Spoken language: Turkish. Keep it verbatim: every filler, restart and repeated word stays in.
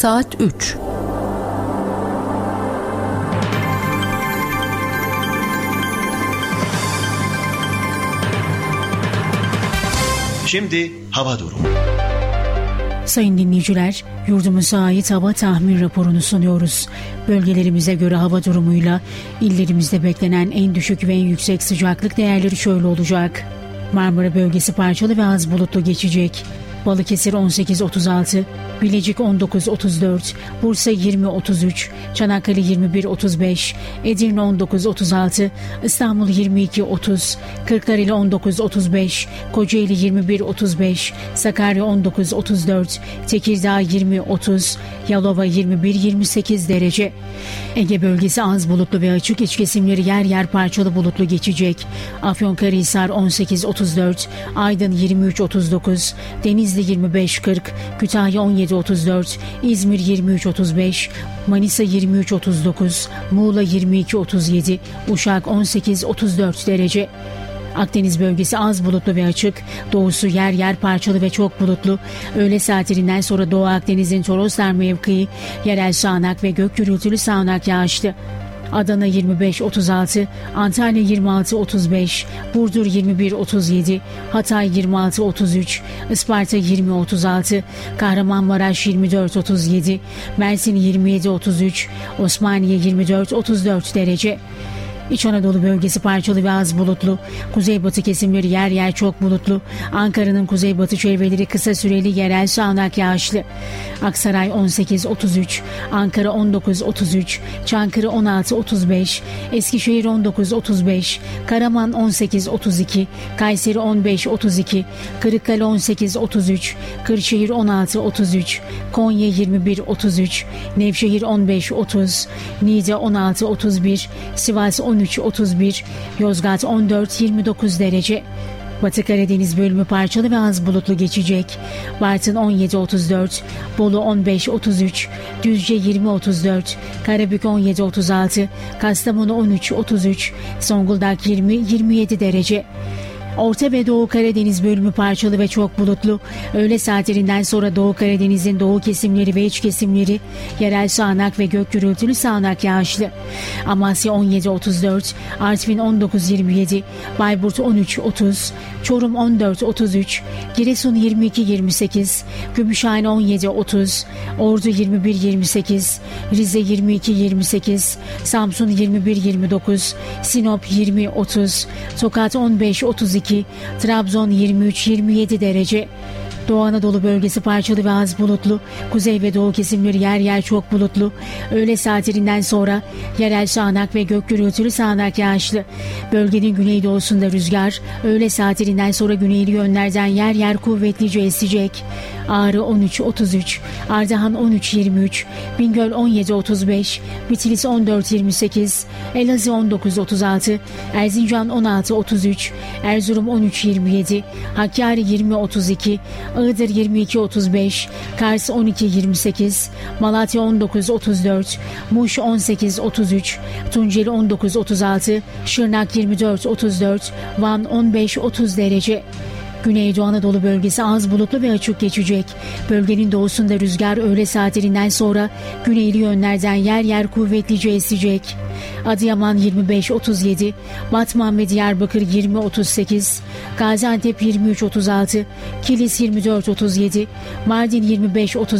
saat üç. Şimdi hava durumu. Sayın dinleyiciler, yurdumuza ait hava tahmin raporunu sunuyoruz. Bölgelerimize göre hava durumuyla illerimizde beklenen en düşük ve en yüksek sıcaklık değerleri şöyle olacak. Marmara bölgesi parçalı ve az bulutlu geçecek. Balıkesir on sekiz otuz altı, Bilecik on dokuz otuz dört, Bursa yirmi otuz üç, Çanakkale yirmi bir otuz beş, Edirne on dokuz otuz altı, İstanbul yirmi iki otuz, Kırklareli on dokuz otuz beş, Kocaeli yirmi bir otuz beş, Sakarya on dokuz otuz dört, Tekirdağ yirmi otuz, Yalova yirmi bir yirmi sekiz derece. Ege bölgesi az bulutlu ve açık, iç kesimleri yer yer parçalı bulutlu geçecek. Afyonkarahisar on sekiz otuz dört, Aydın yirmi üç otuz dokuz, Denizli yirmi beş kırk, Kütahya on yedi otuz dört, İzmir yirmi üç otuz beş, Manisa yirmi üç otuz dokuz, Muğla yirmi iki otuz yedi, Uşak on sekiz otuz dört derece. Akdeniz bölgesi az bulutlu ve açık, doğusu yer yer parçalı ve çok bulutlu. Öğle saatlerinden sonra Doğu Akdeniz'in Toroslar mevkii yerel sağanak ve gök gürültülü sağanak yağışlı. Adana yirmi beş otuz altı, Antalya yirmi altı otuz beş, Burdur yirmi bir otuz yedi, Hatay yirmi altı otuz üç, Isparta yirmi otuz altı, Kahramanmaraş yirmi dört otuz yedi, Mersin yirmi yedi otuz üç, Osmaniye yirmi dört otuz dört derece. İç Anadolu bölgesi parçalı ve az bulutlu. Kuzeybatı kesimleri yer yer çok bulutlu. Ankara'nın kuzeybatı çevreleri kısa süreli yerel sağanak yağışlı. Aksaray on sekiz otuz üç, Ankara on dokuz otuz üç, Çankırı on altı otuz beş, Eskişehir on dokuz otuz beş, Karaman on sekiz otuz iki, Kayseri on beş otuz iki, Kırıkkale on sekiz otuz üç, Kırşehir on altı otuz üç, Konya yirmi bir otuz üç, Nevşehir on beş otuz, Niğde on altı otuz bir, Sivas on üç otuz bir, Yozgat on dört yirmi dokuz derece. Batı Karadeniz bölümü parçalı ve az bulutlu geçecek. Bartın on yedi otuz dört, Bolu on beş otuz üç, Düzce yirmi otuz dört, Karabük on yedi otuz altı, Kastamonu on üç otuz üç, Zonguldak yirmi yirmi yedi derece. Orta ve Doğu Karadeniz bölümü parçalı ve çok bulutlu. Öğle saatlerinden sonra Doğu Karadeniz'in doğu kesimleri ve iç kesimleri yerel sağanak ve gök gürültülü sağanak yağışlı. Amasya on yedi otuz dört, Artvin on dokuz yirmi yedi, Bayburt on üç otuz, Çorum on dört otuz üç, Giresun yirmi iki yirmi sekiz, Gümüşhane on yedi otuz, Ordu yirmi bir yirmi sekiz, Rize yirmi iki yirmi sekiz, Samsun yirmi bir yirmi dokuz, Sinop yirmi otuz, Tokat on beş otuz iki, Trabzon yirmi üç yirmi yedi derece. Doğu Anadolu bölgesi parçalı ve az bulutlu. Kuzey ve doğu kesimleri yer yer çok bulutlu. Öğle saatlerinden sonra yerel sağanak ve gök gürültülü sağanak yağışlı. Bölgenin güneydoğusunda rüzgar öğle saatlerinden sonra güneyli yönlerden yer yer kuvvetlice esecek. Ağrı on üç otuz üç, Ardahan on üç yirmi üç, Bingöl on yedi otuz beş, Bitlis on dört yirmi sekiz, Elazığ on dokuz otuz altı, Erzincan on altı otuz üç, Erzurum on üç yirmi yedi, Hakkari yirmi otuz iki, Iğdır yirmi iki otuz beş, Kars on iki yirmi sekiz, Malatya on dokuz otuz dört, Muş on sekiz otuz üç, Tunceli on dokuz otuz altı, Şırnak yirmi dört otuz dört, Van on beş otuz derece. Güneydoğu Anadolu bölgesi az bulutlu ve açık geçecek. Bölgenin doğusunda rüzgar öğle saatlerinden sonra güneyli yönlerden yer yer kuvvetlice esecek. Adıyaman yirmi beş otuz yedi, Batman ve Diyarbakır yirmi otuz sekiz, Gaziantep yirmi üç otuz altı, Kilis yirmi dört otuz yedi, Mardin yirmi beş otuz